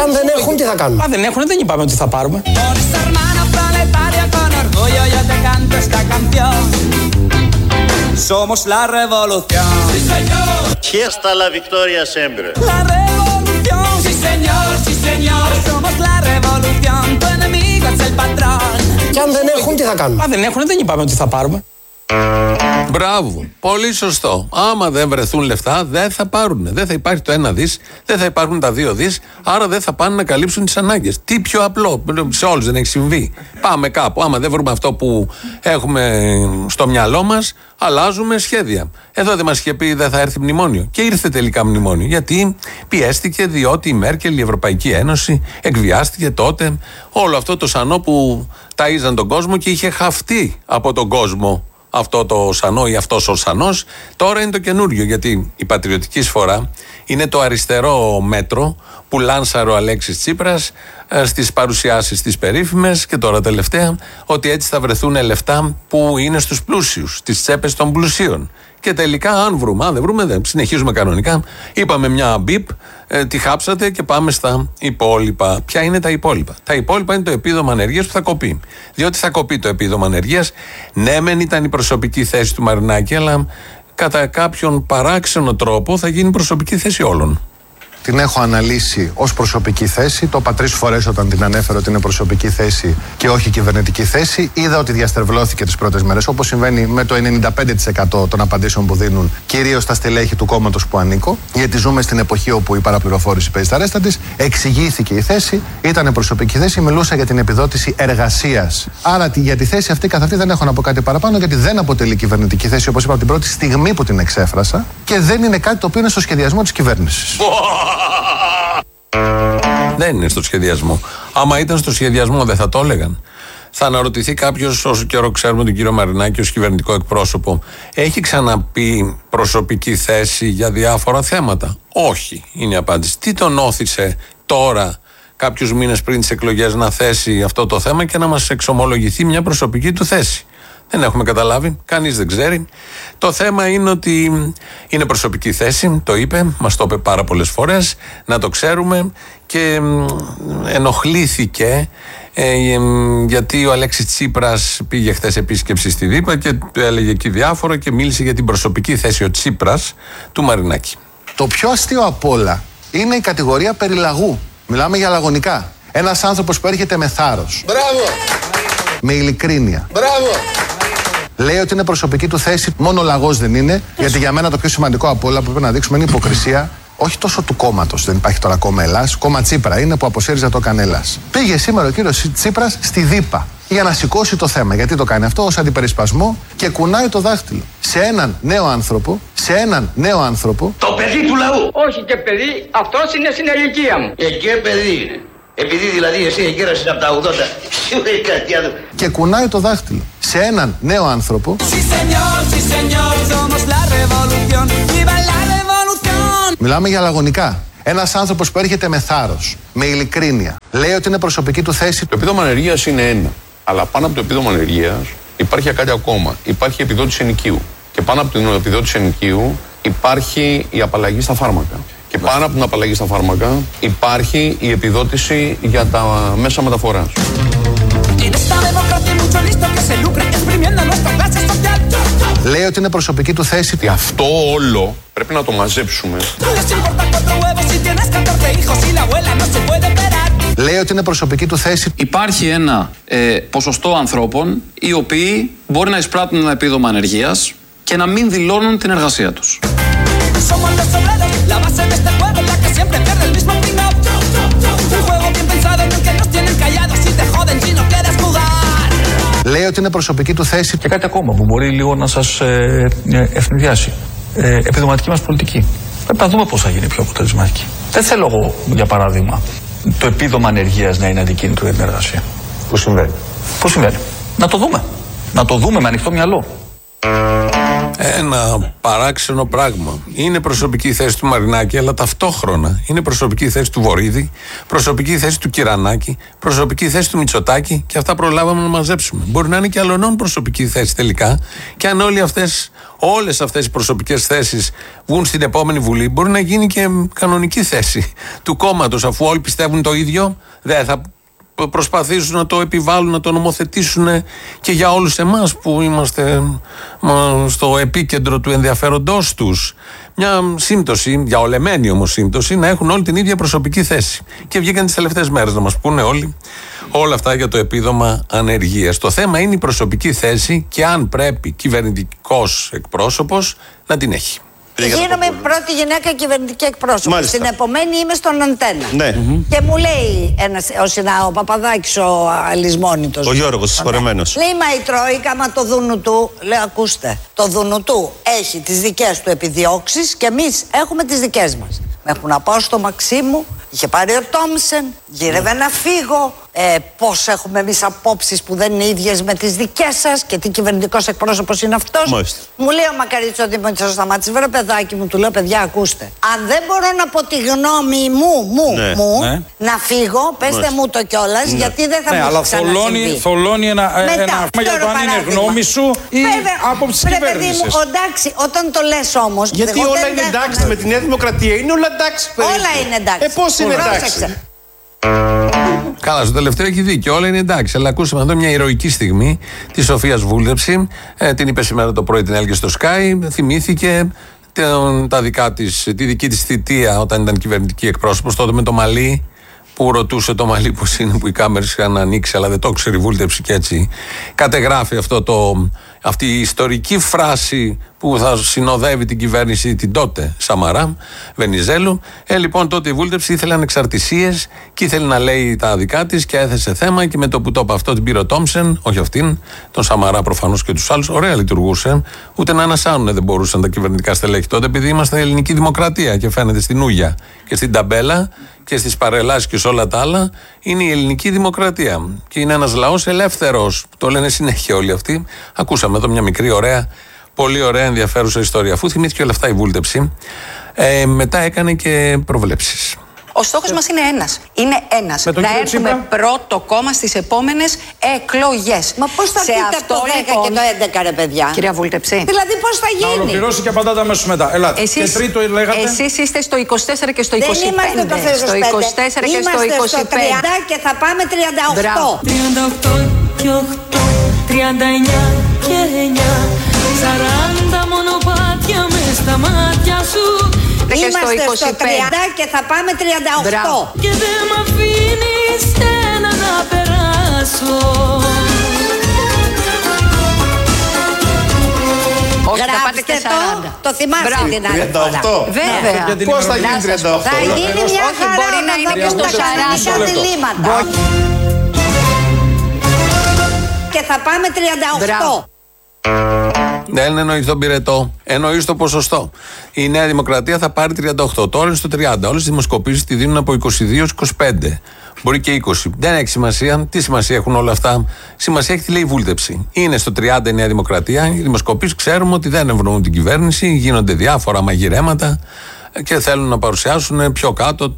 αν δεν έχουν, τι θα κάνουμε? Αν δεν έχουν, δεν είπαμε ότι θα πάρουμε. Somos la revolución. Sí, señor. Fiesta la victoria siempre. La revolución. Sí, señor, sí, señor. Somos la revolución. Tu enemigo es el patrón. Και αν δεν έχουν, τι θα κάνουμε? Αν δεν έχουν, δεν είπαμε ότι θα πάρουμε. Μπράβο, πολύ σωστό. Άμα δεν βρεθούν λεφτά, δεν θα πάρουν. Δεν θα υπάρχει το 1 δις, δεν θα υπάρχουν τα 2 δις, άρα δεν θα πάνε να καλύψουν τις ανάγκες. Τι πιο απλό, σε όλους δεν έχει συμβεί. Πάμε κάπου. Άμα δεν βρούμε αυτό που έχουμε στο μυαλό μας, αλλάζουμε σχέδια. Εδώ δεν μας είχε πει δεν θα έρθει μνημόνιο. Και ήρθε τελικά μνημόνιο. Γιατί πιέστηκε, διότι η Μέρκελ, η Ευρωπαϊκή Ένωση, εκβιάστηκε τότε όλο αυτό το σανό που ταΐζαν τον κόσμο και είχε χαφτεί από τον κόσμο. Αυτό το σανό ή αυτός ο σανός τώρα είναι το καινούριο, γιατί η πατριωτική σφορά είναι το αριστερό μέτρο που λάνσαρε ο Αλέξης Τσίπρας στις παρουσιάσεις τις περίφημες και τώρα τελευταία, ότι έτσι θα βρεθούν λεφτά που είναι στους πλούσιους, στις τσέπες των πλουσίων. Και τελικά, αν δεν βρούμε, δεν συνεχίζουμε κανονικά. Είπαμε μια μπιπ, τη χάψατε και πάμε στα υπόλοιπα. Ποια είναι τα υπόλοιπα? Τα υπόλοιπα είναι το επίδομα ανεργίας που θα κοπεί. Διότι θα κοπεί το επίδομα ανεργίας. Ναι, μεν ήταν η προσωπική θέση του Μαρινάκη, αλλά κατά κάποιον παράξενο τρόπο θα γίνει προσωπική θέση όλων. Την έχω αναλύσει ως προσωπική θέση. Το είπα 3 φορές όταν την ανέφερε ότι είναι προσωπική θέση και όχι κυβερνητική θέση. Είδα ότι διαστρεβλώθηκε τις πρώτες μέρες, όπως συμβαίνει με το 95% των απαντήσεων που δίνουν κυρίως τα στελέχη του κόμματος που ανήκω. Γιατί ζούμε στην εποχή όπου η παραπληροφόρηση παίζει τα ρέστα της. Εξηγήθηκε η θέση, ήταν προσωπική θέση. Μιλούσα για την επιδότηση εργασίας. Άρα για τη θέση αυτή καθ' αυτή δεν έχω να πω κάτι παραπάνω, γιατί δεν αποτελεί κυβερνητική θέση, όπως είπα από την πρώτη στιγμή που την εξέφρασα, και δεν είναι κάτι το οποίο είναι στο σχεδιασμό της κυβέρνησης. Δεν είναι στο σχεδιασμό. Άμα ήταν στο σχεδιασμό, δεν θα το έλεγαν. Θα αναρωτηθεί κάποιος, όσο καιρό ξέρουμε τον κύριο Μαρινάκη ως κυβερνητικό εκπρόσωπο, έχει ξαναπεί προσωπική θέση για διάφορα θέματα? Όχι, είναι η απάντηση. Τι τον όθησε τώρα, κάποιους μήνες πριν τις εκλογές, να θέσει αυτό το θέμα και να μας εξομολογηθεί μια προσωπική του θέση? Δεν έχουμε καταλάβει, κανείς δεν ξέρει. Το θέμα είναι ότι είναι προσωπική θέση, το είπε, μας το είπε πάρα πολλές φορές, να το ξέρουμε, και ενοχλήθηκε γιατί ο Αλέξης Τσίπρας πήγε χθες επίσκεψη στη ΔΥΠΑ και έλεγε εκεί διάφορα και μίλησε για την προσωπική θέση ο Τσίπρας του Μαρινάκη. Το πιο αστείο απ' όλα είναι η κατηγορία περιλαγού. Μιλάμε για λαγωνικά. Ένας άνθρωπος που έρχεται με θάρρος. Μπράβο! Με ειλικρίνεια. Μπράβο! Λέει ότι είναι προσωπική του θέση, μόνο λαγός δεν είναι, γιατί για μένα το πιο σημαντικό από όλα που πρέπει να δείξουμε είναι η υποκρισία, όχι τόσο του κόμματος, δεν υπάρχει τώρα κόμμα Ελλάς, κόμμα Τσίπρα είναι που από ΣΥΡΙΖΑ το έκανε Ελλάς. Πήγε σήμερα ο κύριος Τσίπρας στη ΔΥΠΑ για να σηκώσει το θέμα. Γιατί το κάνει αυτό? Ως αντιπερισπασμό, και κουνάει το δάχτυλο σε έναν νέο άνθρωπο. Το παιδί του λαού. Όχι και παιδί, αυτός είναι στην ηλικία μου. Και παιδί είναι. Επειδή δηλαδή εσύ εγκέρασες από τα 80, σίγουρα έχει κάτι άλλο. Και κουνάει το δάχτυλο σε έναν νέο άνθρωπο. Μιλάμε για λαγωνικά. Ένας άνθρωπος που έρχεται με θάρρος, με ειλικρίνεια. Λέει ότι είναι προσωπική του θέση. Το επίδομα ανεργίας είναι ένα. Αλλά πάνω από το επίδομα ανεργίας υπάρχει κάτι ακόμα. Υπάρχει η επιδότηση ενοικίου. Και πάνω από την επιδότηση ενοικίου υπάρχει η απαλλαγή στα φάρμακα. Και πάνω από την απαλλαγή στα φάρμακα υπάρχει η επιδότηση για τα μέσα μεταφοράς. Λέει ότι είναι προσωπική του θέση. Και αυτό όλο πρέπει να το μαζέψουμε. Λέει ότι είναι προσωπική του θέση. Υπάρχει ένα ποσοστό ανθρώπων οι οποίοι μπορεί να εισπράττουν ένα επίδομα ανεργίας και να μην δηλώνουν την εργασία τους. Λέει ότι είναι προσωπική του θέση. Και κάτι ακόμα που μπορεί λίγο να σας ευνηδιάσει. Επιδοματική μας πολιτική. Πρέπει να δούμε πώς θα γίνει πιο αποτελεσματική. Δεν θέλω εγώ, για παράδειγμα, το επίδομα ανεργίας να είναι αντικίνητο για την εργασία. Που συμβαίνει. Πώς συμβαίνει? Να το δούμε. Να το δούμε με ανοιχτό μυαλό. ένα παράξενο πράγμα. Είναι προσωπική θέση του Μαρινάκη, αλλά ταυτόχρονα είναι προσωπική θέση του Βορίδη, προσωπική θέση του Κυρανάκη, προσωπική θέση του Μητσοτάκη και αυτά προλάβαμε να μαζέψουμε. Μπορεί να είναι και αλλονών προσωπική θέση τελικά, και αν όλες αυτές οι προσωπικές θέσεις βγουν στην επόμενη Βουλή, μπορεί να γίνει και κανονική θέση του κόμματος, αφού όλοι πιστεύουν το ίδιο, δεν θα προσπαθήσουν να το επιβάλλουν, να το νομοθετήσουν και για όλους εμάς που είμαστε στο επίκεντρο του ενδιαφέροντός τους. Μια σύμπτωση, διαολεμένη όμως σύμπτωση, να έχουν όλοι την ίδια προσωπική θέση. Και βγήκαν τις τελευταίες μέρες να μας πούνε όλοι όλα αυτά για το επίδομα ανεργίας. Το θέμα είναι η προσωπική θέση και αν πρέπει κυβερνητικός εκπρόσωπος να την έχει. Γίνομαι η πρώτη γυναίκα κυβερνητική εκπρόσωπο. Μάλιστα. Στην επομένη είμαι στον Αντένα. Ναι. Και μου λέει ο Παπαδάκης, ο αλυσμόνητος. Ο Γιώργος, συγχωρεμένος. Λέει, μα η Τρόικα, μα το Δουνουτού. Λέω, ακούστε, το Δουνουτού έχει τις δικές του επιδιώξεις και εμείς έχουμε τις δικές μας. Με έχουν να πάω στο Μαξίμου, είχε πάρει ο Τόμσεν, γύρευε να φύγω. Πώς έχουμε εμείς απόψεις που δεν είναι ίδιες με τις δικές σας και τι κυβερνητικός εκπρόσωπος είναι αυτός. Μάλιστα. Μου λέει ο Μακαρίτσος ότι με σταμάτησε. Βρε παιδάκι μου, του λέω, παιδιά, ακούστε. Αν δεν μπορώ να πω τη γνώμη μου, να φύγω, πέστε μου το κιόλας, γιατί δεν θα μου αλλά θολώνει ένα για το αν είναι γνώμη σου ή άποψη της κυβέρνησης. Εντάξει, όταν το λες όμως. Γιατί όλα είναι εντάξει με τη Νέα Δημοκρατία, είναι όλα εντάξει. Όλα είναι εντάξει. Πώς είναι εντάξει. Καλά, στο τελευταίο έχει δίκιο, όλα είναι εντάξει. Αλλά ακούσαμε εδώ μια ηρωική στιγμή τη Σοφίας Βούλτεψη. Την είπε σήμερα το πρωί, την έλεγε στο Sky. Θυμήθηκε τα δικά της, τη δική της θητεία όταν ήταν κυβερνητική εκπρόσωπος, τότε με το μαλλί, που ρωτούσε το μαλλί πώς είναι, που οι κάμερες είχαν ανοίξει, αλλά δεν το ξέρει η Βούλτεψη, και έτσι κατεγράφει αυτή η ιστορική φράση που θα συνοδεύει την κυβέρνηση την τότε Σαμαρά, Βενιζέλου. Λοιπόν, τότε η Βούλτεψη ήθελε ανεξαρτησίες και ήθελε να λέει τα δικά της και έθεσε θέμα, και με το που το είπε αυτό την πήρε ο Τόμσεν, όχι αυτήν, τον Σαμαρά προφανώς και τους άλλους. Ωραία λειτουργούσε, ούτε να ανασάνουνε δεν μπορούσαν τα κυβερνητικά στελέχη τότε, επειδή είμαστε ελληνική δημοκρατία και φαίνεται στην Ούγια και στην ταμπέλα και στις παρελάσεις και σε όλα τα άλλα, είναι η ελληνική δημοκρατία. Και είναι ένας λαός ελεύθερος, το λένε συνέχεια όλοι αυτοί. Ακούσαμε εδώ μια μικρή, ωραία, πολύ ωραία, ενδιαφέρουσα ιστορία. Αφού θυμήθηκε όλα αυτά η Βούλτεψη, μετά έκανε και προβλέψεις. Ο στόχος μας είναι ένας. Είναι ένας. Να έρθουμε πρώτο κόμμα στις επόμενες εκλογές. Μα πώς θα πείτε το 10 και το 11, ρε παιδιά. Κυρία Βούλτεψη. Δηλαδή πώς θα γίνει. Να ολοκληρώσει και απαντάτε αμέσως μετά. Ελάτε. Και τρίτο λέγατε. Εσείς είστε στο 24 και στο 25. Δεν είμαστε στο 24 και στο 25. Είμαστε στο 30 και θα πάμε 38. 38 και 8, 39 και 9, 40 μονοπάτια μες στα μάτια σου. Είμαστε στο 30 και θα πάμε 38. Και δεν μ' αφήνεις ένα να περάσω. Όχι, θα πάτε και 40. Το θυμάστε την άλλη φορά. 38. Βέβαια. Πώς θα γίνει 38. Θα γίνει μια χαρά. Μπορεί να είναι και στο 40. Διλήμματα. Και θα πάμε 38. Δεν εννοεί τον πυρετό, εννοεί το ποσοστό. Η Νέα Δημοκρατία θα πάρει 38, τώρα είναι στο 30. Όλες οι δημοσκοπήσεις τη δίνουν από 22-25. Μπορεί και 20. Δεν έχει σημασία. Τι σημασία έχουν όλα αυτά. Σημασία έχει τι λέει η Βούλτεψη. Είναι στο 30 η Νέα Δημοκρατία. Οι δημοσκοπήσεις ξέρουμε ότι δεν ευνοούν την κυβέρνηση. Γίνονται διάφορα μαγειρέματα και θέλουν να παρουσιάσουν πιο κάτω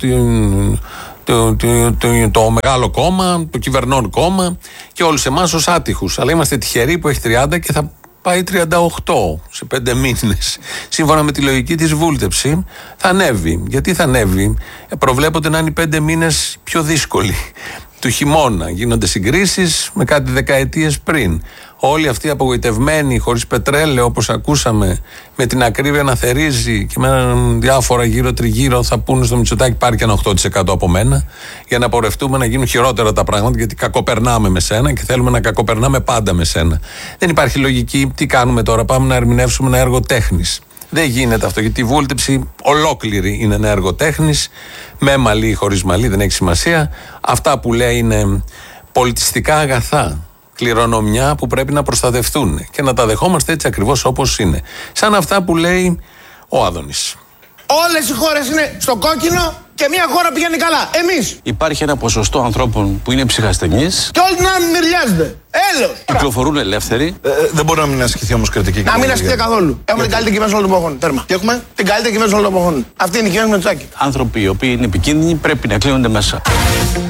το μεγάλο κόμμα, το κυβερνών κόμμα και όλους εμάς ως άτυχους. Αλλά είμαστε τυχεροί που έχει 30 και θα πάει 38 σε 5 μήνες. Σύμφωνα με τη λογική της Βούλτεψη θα ανέβει. Γιατί θα ανέβει? Προβλέπονται να είναι οι 5 μήνες πιο δύσκολοι. Του χειμώνα γίνονται συγκρίσεις με κάτι δεκαετίες πριν. Όλοι αυτοί απογοητευμένοι, χωρίς πετρέλαιο, όπως ακούσαμε, με την ακρίβεια να θερίζει και με διάφορα γύρω-τριγύρω, θα πούνε στο Μητσοτάκη πάρει και ένα 8% από μένα, για να πορευτούμε να γίνουν χειρότερα τα πράγματα, γιατί κακοπερνάμε με σένα και θέλουμε να κακοπερνάμε πάντα με σένα. Δεν υπάρχει λογική. Τι κάνουμε τώρα? Πάμε να ερμηνεύσουμε ένα έργο τέχνης. Δεν γίνεται αυτό, γιατί η Βούλτεψη ολόκληρη είναι ένα έργο τέχνης, με μαλλί ή χωρίς μαλλί, δεν έχει σημασία. Αυτά που λέει είναι πολιτιστικά αγαθά, κληρονομιά που πρέπει να προστατευτούν και να τα δεχόμαστε έτσι ακριβώς όπως είναι. Σαν αυτά που λέει ο Άδωνης. Όλες οι χώρες είναι στο κόκκινο και μια χώρα πηγαίνει καλά. Εμείς. Υπάρχει ένα ποσοστό ανθρώπων που είναι ψυχασθενείς. Και όλοι να μυριάζονται. Τέλος. Κυκλοφορούν ελεύθεροι. Δεν μπορεί να μην ασκηθεί όμως κριτική. Να μην ασκηθεί καθόλου. Έχουμε την καλύτερη κυβέρνηση όλων των εποχών. Τέρμα. Και έχουμε την καλύτερη κυβέρνηση όλων των εποχών. Αυτή είναι η κυβέρνηση Μητσοτάκη. Άνθρωποι οι οποίοι είναι επικίνδυνοι πρέπει να κλείνονται μέσα.